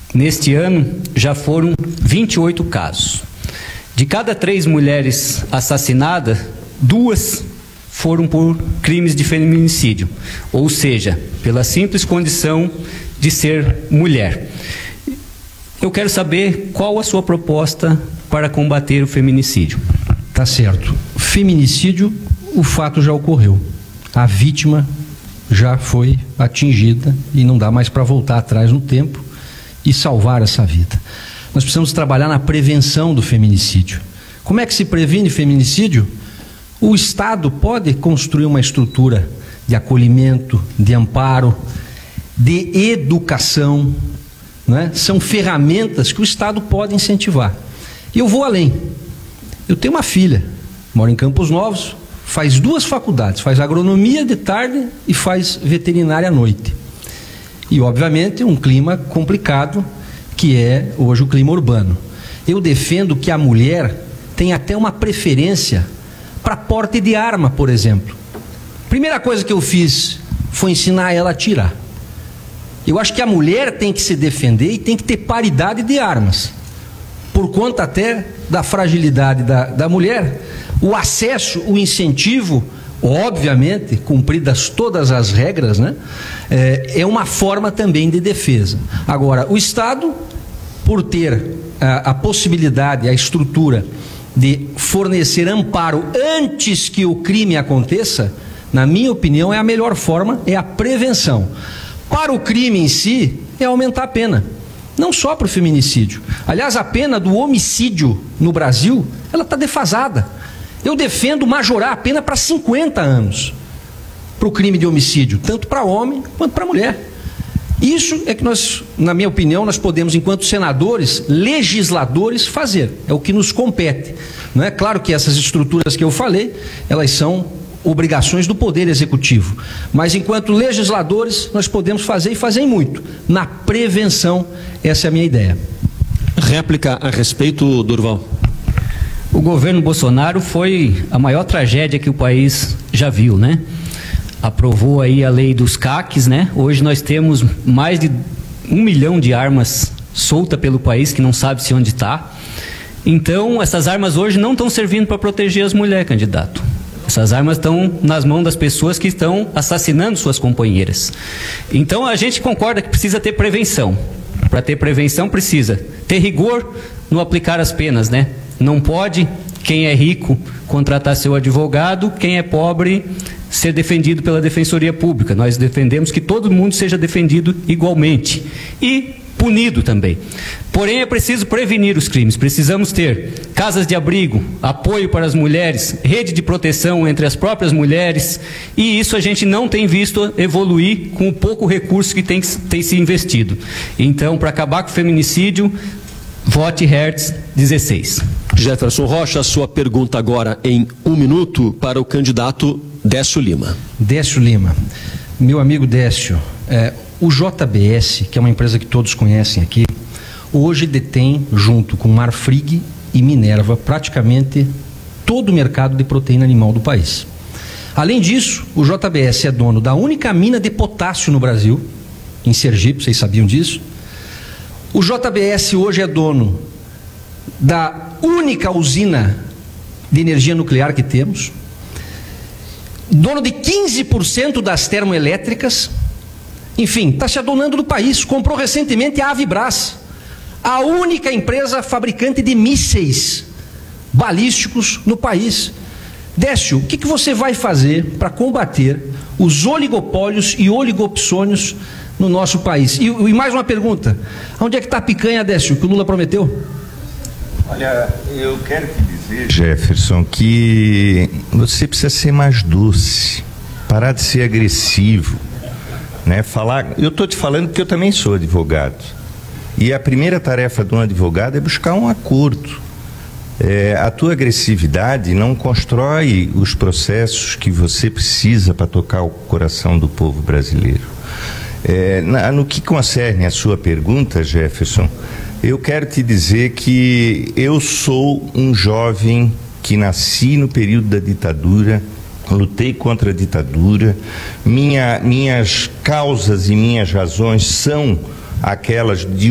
neste ano já foram 28 casos. De cada 3 mulheres assassinadas, 2 foram por crimes de feminicídio, ou seja, pela simples condição de ser mulher. Eu quero saber qual a sua proposta para combater o feminicídio. Tá certo. Feminicídio, o fato já ocorreu. A vítima já foi atingida e não dá mais para voltar atrás no tempo e salvar essa vida. Nós precisamos trabalhar na prevenção do feminicídio. Como é que se previne feminicídio? O Estado pode construir uma estrutura de acolhimento, de amparo, de educação, né? São ferramentas que o Estado pode incentivar. E eu vou além. Eu tenho uma filha, mora em Campos Novos, faz 2 faculdades, faz agronomia de tarde e faz veterinária à noite. E, obviamente, um clima complicado, que é hoje o clima urbano. Eu defendo que a mulher tem até uma preferência para porte de arma, por exemplo. Primeira coisa que eu fiz foi ensinar ela a atirar. Eu acho que a mulher tem que se defender e tem que ter paridade de armas. Por conta até da fragilidade da mulher, o acesso, o incentivo, obviamente, cumpridas todas as regras, né, é uma forma também de defesa. Agora, o Estado, por ter a possibilidade, a estrutura de fornecer amparo antes que o crime aconteça, na minha opinião, é a melhor forma, é a prevenção. Para o crime em si, é aumentar a pena. Não só para o feminicídio. Aliás, a pena do homicídio no Brasil, ela está defasada. Eu defendo majorar a pena para 50 anos para o crime de homicídio, tanto para homem quanto para mulher. Isso é que nós, na minha opinião, nós podemos, enquanto senadores, legisladores, fazer. É o que nos compete. Não é claro que essas estruturas que eu falei, elas são obrigações do Poder Executivo. Mas, enquanto legisladores, nós podemos fazer e fazer muito. Na prevenção, essa é a minha ideia. Réplica a respeito, Durval. O governo Bolsonaro foi a maior tragédia que o país já viu, né? Aprovou aí a lei dos CACs, né? Hoje nós temos mais de 1 milhão de armas soltas pelo país que não sabe-se onde está. Então, essas armas hoje não estão servindo para proteger as mulheres, candidato. Essas armas estão nas mãos das pessoas que estão assassinando suas companheiras. Então, a gente concorda que precisa ter prevenção. Para ter prevenção, precisa ter rigor no aplicar as penas, né? Não pode quem é rico contratar seu advogado, quem é pobre ser defendido pela Defensoria Pública. Nós defendemos que todo mundo seja defendido igualmente e punido também. Porém, é preciso prevenir os crimes. Precisamos ter casas de abrigo, apoio para as mulheres, rede de proteção entre as próprias mulheres, e isso a gente não tem visto evoluir com o pouco recurso que tem se investido. Então, para acabar com o feminicídio, vote Hertz 16. Jefferson Rocha, sua pergunta agora em 1 minuto para o candidato Décio Lima. Décio Lima, meu amigo Décio, o JBS, que é uma empresa que todos conhecem aqui, hoje detém, junto com Marfrig e Minerva, praticamente todo o mercado de proteína animal do país. Além disso, o JBS é dono da única mina de potássio no Brasil, em Sergipe, vocês sabiam disso? O JBS hoje é dono da única usina de energia nuclear que temos, dono de 15% das termoelétricas, enfim, está se adonando do país. Comprou recentemente a Avibras, a única empresa fabricante de mísseis balísticos no país. Décio, o que você vai fazer para combater os oligopólios e oligopsônios no nosso país? E mais uma pergunta, onde é que está a picanha, Décio, que o Lula prometeu? Olha, eu quero te dizer, Jefferson, que você precisa ser mais doce, parar de ser agressivo, né? Eu estou te falando porque eu também sou advogado, e a primeira tarefa de um advogado é buscar um acordo. A tua agressividade não constrói os processos que você precisa para tocar o coração do povo brasileiro. No que concerne a sua pergunta, Jefferson, eu quero te dizer que eu sou um jovem que nasci no período da ditadura, lutei contra a ditadura, minhas causas e minhas razões são aquelas de